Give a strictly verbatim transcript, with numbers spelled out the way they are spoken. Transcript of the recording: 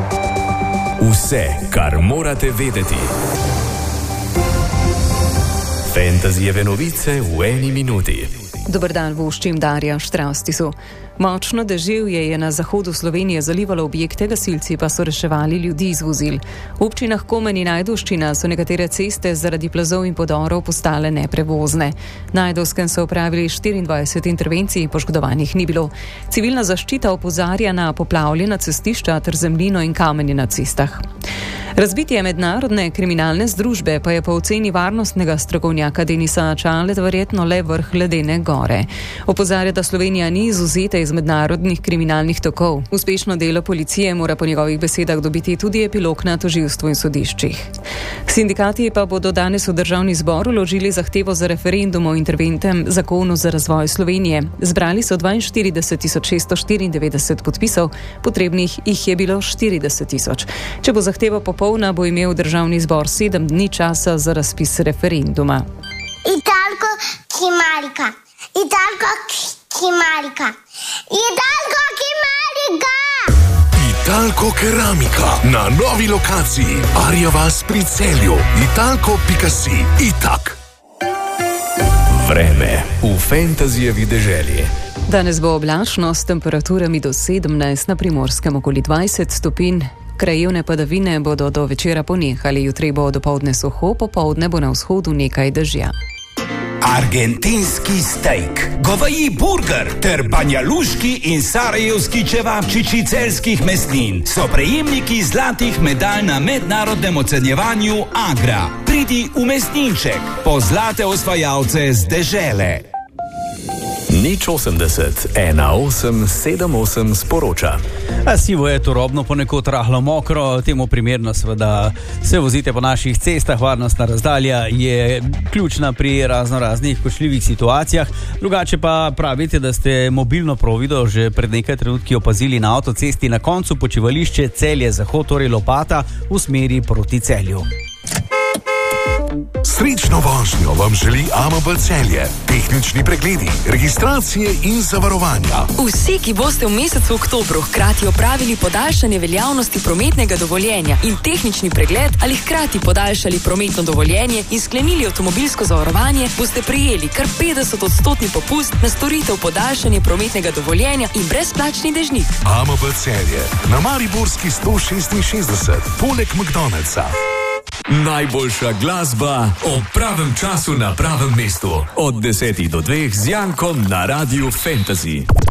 Vse, kar morate vedeti. Fantasyjeve novice v eni minuti. Dober dan, voščim Darja Štraustisu. Močno deževje je na zahodu Slovenije zalivalo objekte, gasilci pa so reševali ljudi iz vozil. V občinah Komen in Ajdovščina so nekatere ceste zaradi plazov in podorov postale neprevozne. Na Ajdovskem so opravili štiriindvajset intervencij, poškodovanih ni bilo. Civilna zaščita opozarja na poplavljena cestišča ter zemljino in kamenje na cestah. Razbitje mednarodne kriminalne združbe pa je po oceni varnostnega strokovnjaka Denisa Čaleta verjetno le vrh ledene gore. Opozarja, da Slovenija ni izvzeta iz mednarodnih kriminalnih tokov. Uspešno delo policije mora po njegovih besedah dobiti tudi epilog na tožilstvu in sodiščih. Sindikati pa bodo danes v Državni zbor vložili zahtevo za referendum o interventnem zakonu za razvoj Slovenije. Zbrali so dvainštirideset tisoč šeststo štiriindevetdeset podpisov, potrebnih jih je bilo štirideset tisoč. Če bo zahteva popolna, bo imel Državni zbor sedem dni časa za razpis referenduma. Italko Kimarika, Italko Kimarika, Italko Kimarika! Italko Keramika na novi lokaciji Arja vas pri Celju. Italko pika si. Itak. Vreme v Fantasyjevi deželi. Danes bo oblačno s temperaturami do sedemnajst, na Primorskem okoli dvajset stopinj. Krajevne padavine bodo do večera ponehali, jutri bo dopoldne suho, popoldne bo na vzhodu nekaj dežja. Argentinski steak, goveji burger ter banjaluški in sarajevski čevapčiči celjskih mesnin so prejemniki zlatih medalj na mednarodnem ocenjevanju Agra. Pridi v mesninček po zlate osvajalce z dežele. Nič osemdeset, ena osem, sedem osem sporoča. A sivo je turobno, ponekod rahlo mokro, temu primerno seveda se vozite po naših cestah, varnostna razdalja je ključna pri razno raznih kočljivih situacijah. Drugače pa pravite, da ste mobilno provido že pred nekaj trenutki opazili na avtocesti na koncu počivališče Celje Zahod, torej Lopata, v smeri proti Celju. Srečno vožnjo vam želi A M B Celje. Tehnični pregledi, registracije in zavarovanja. Vsi, ki boste v mesecu oktobru hkrati opravili podaljšanje veljavnosti prometnega dovoljenja in tehnični pregled ali hkrati podaljšali prometno dovoljenje in sklenili avtomobilsko zavarovanje, boste prejeli kar petdeset odstotni popust na storitev podaljšanje prometnega dovoljenja in brezplačni dežnik. A M B Celje na Mariborski sto šestinšestdeset, poleg McDonald'sa. Najboljša glasba ob pravem času na pravem mestu. Od desetih do dveh z Jankom na Radiu Fantasy.